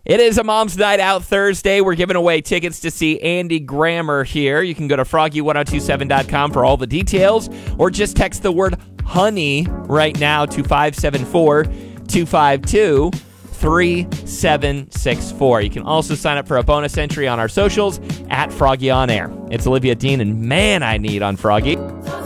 It is a Mom's Night Out Thursday. We're giving away tickets to see Andy Grammer here. You can go to froggy1027.com for all the details, or just text the word honey right now to 574-252-3764. You can also sign up for a bonus entry on our socials at Froggy On Air. It's Olivia Dean and Man I Need on Froggy.